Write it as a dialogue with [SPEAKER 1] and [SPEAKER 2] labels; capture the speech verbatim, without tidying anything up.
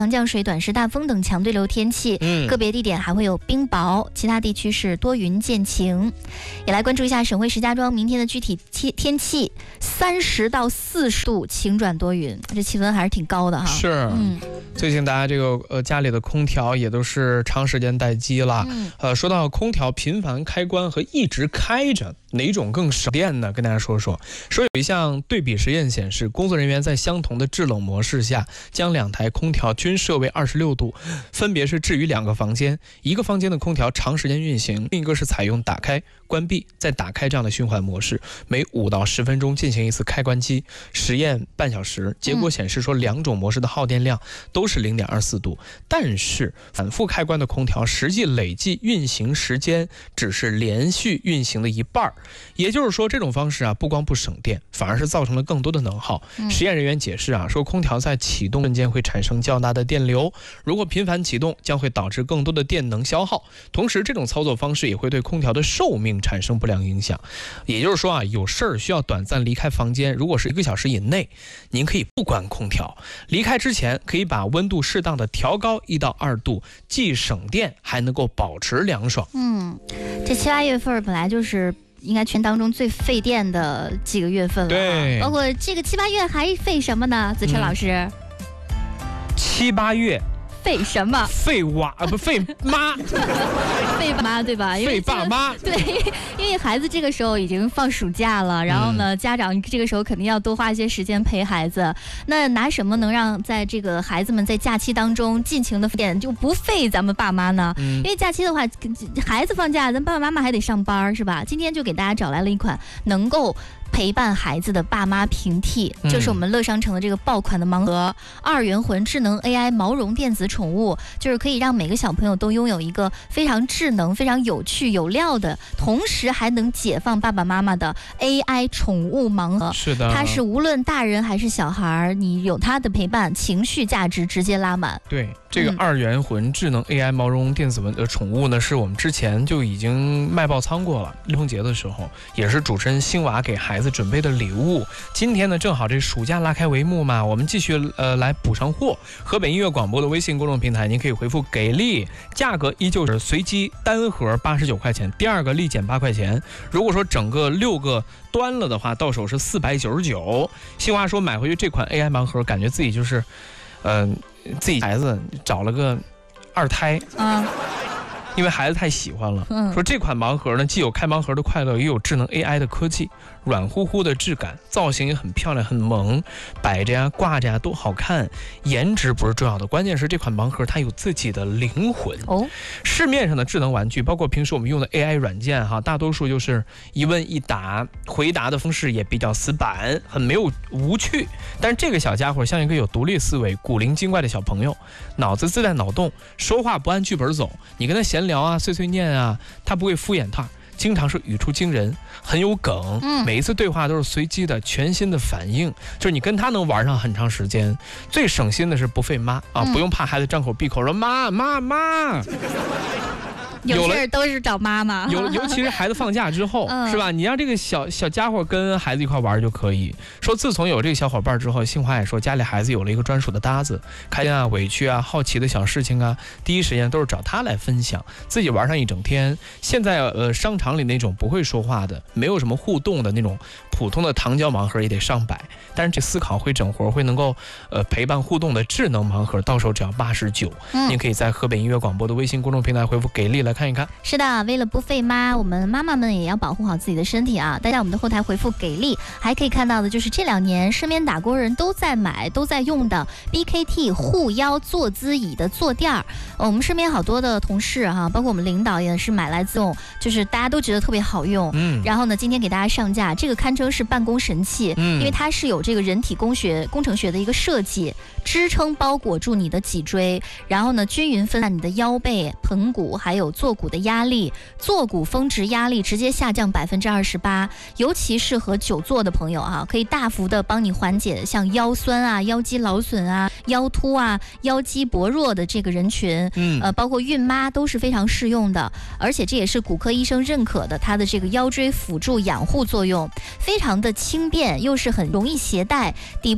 [SPEAKER 1] 强降水、短时大风等强对流天气，
[SPEAKER 2] 嗯，
[SPEAKER 1] 个别地点还会有冰雹，其他地区是多云见晴。也来关注一下省会石家庄明天的具体天天气，三十到四十度，晴转多云，这气温还是挺高的哈。
[SPEAKER 2] 是，嗯，最近大家这个呃家里的空调也都是长时间待机了，嗯，呃，说到空调频繁开关和一直开着，哪种更省电呢？跟大家说说，说有一项对比实验显示，工作人员在相同的制冷模式下，将两台空调均设为二十六度，分别是置于两个房间，一个房间的空调长时间运行，另一个是采用打开、关闭再打开这样的循环模式，每五到十分钟进行一次开关机，实验半小时，结果显示说两种模式的耗电量都是零点二四度，但是反复开关的空调实际累计运行时间只是连续运行的一半，也就是说这种方式啊，不光不省电，反而是造成了更多的能耗。实验人员解释啊，说空调在启动瞬间会产生较大的电流，如果频繁启动将会导致更多的电能消耗，同时这种操作方式也会对空调的寿命产生不良影响。也就是说啊，有事儿需要短暂离开房间，如果是一个小时以内，您可以不关空调，离开之前可以把温度适当的调高一到二度，既省电还能够保持凉爽。
[SPEAKER 1] 嗯，这七八月份本来就是应该全当中最费电的几个月份了，
[SPEAKER 2] 对，
[SPEAKER 1] 包括这个七八月还费什么呢？子琛老师，嗯、
[SPEAKER 2] 七八月
[SPEAKER 1] 费什么？
[SPEAKER 2] 费娃啊，不费妈，
[SPEAKER 1] 费爸妈对吧？因为、
[SPEAKER 2] 这个、费爸妈。
[SPEAKER 1] 对，因为孩子这个时候已经放暑假了，然后呢，嗯、家长这个时候肯定要多花一些时间陪孩子。那拿什么能让在这个孩子们在假期当中尽情的费就不费咱们爸妈呢？嗯、因为假期的话，孩子放假，咱爸爸妈妈还得上班，是吧？今天就给大家找来了一款能够陪伴孩子的爸妈平替，就是我们乐商城的这个爆款的盲盒，二元魂智能 A I 毛绒电子宠物，就是可以让每个小朋友都拥有一个非常智能、非常有趣有料的，同时还能解放爸爸妈妈的 A I 宠物盲盒。
[SPEAKER 2] 是的，
[SPEAKER 1] 它是无论大人还是小孩，你有它的陪伴，情绪价值直接拉满。
[SPEAKER 2] 对，这个二元魂智能 A I 毛绒电子的宠物呢，是我们之前就已经卖爆仓过了，儿童节的时候，也是主持人星娃给孩子准备的礼物。今天呢，正好这暑假拉开帷幕嘛，我们继续呃来补上货。河北音乐广播的微信公众平台，您可以回复给力，价格依旧是随机单盒八十九块钱，第二个立减八块钱。如果说整个六个端了的话，到手是四百九十九。新华说买回去这款 A I 盲盒，感觉自己就是，嗯、呃，自己孩子找了个二胎啊。因为孩子太喜欢了，嗯、说这款盲盒呢，既有开盲盒的快乐，也有智能 A I 的科技，软乎乎的质感，造型也很漂亮，很萌，摆着呀、挂着呀都好看。颜值不是重要的，关键是这款盲盒它有自己的灵魂。哦，市面上的智能玩具，包括平时我们用的 A I 软件哈，大多数就是一问一答，回答的方式也比较死板，很没有无趣。但是这个小家伙像一个有独立思维、古灵精怪的小朋友，脑子自带脑洞，说话不按剧本走，你跟他闲聊啊、碎碎念啊，他不会敷衍他，经常是语出惊人，很有梗，嗯、每一次对话都是随机的、全新的反应，就是你跟他能玩上很长时间。最省心的是不费妈啊，嗯、不用怕孩子张口闭口说妈妈妈。
[SPEAKER 1] 有事儿都是找妈妈，
[SPEAKER 2] 尤尤其是孩子放假之后，嗯、是吧？你让这个小小家伙跟孩子一块玩就可以。说自从有这个小伙伴之后，杏花也说家里孩子有了一个专属的搭子，开心啊、委屈啊、好奇的小事情啊，第一时间都是找他来分享，自己玩上一整天。现在呃，商场里那种不会说话的、没有什么互动的那种普通的糖胶盲盒也得上百，但是这思考会整活、会能够呃陪伴互动的智能盲盒，到手只要八十九。嗯，您可以在河北音乐广播的微信公众平台回复给力来看一看。
[SPEAKER 1] 是的，为了不费妈，我们妈妈们也要保护好自己的身体啊！大家我们的后台回复给力，还可以看到的就是这两年身边打工人都在买、都在用的 B K T 护腰坐姿椅的坐垫儿。我们身边好多的同事哈、啊，包括我们领导也是买来自用，就是大家都觉得特别好用。嗯，然后呢，今天给大家上架，这个堪称是办公神器，嗯，因为它是有这个人体工学、工程学的一个设计，支撑包裹住你的脊椎，然后呢，均匀分散你的腰背、盆骨还有坐骨的压力，坐骨峰值压力直接下降百分之二十八，尤其适合久坐的朋友啊，可以大幅的帮你缓解像腰酸啊、腰肌劳损啊、腰突啊、腰肌薄弱的这个人群，嗯，呃，包括孕妈都是非常适用的，而且这也是骨科医生认可的，它的这个腰椎辅助养护作用非常的轻便，又是很容易携带，底部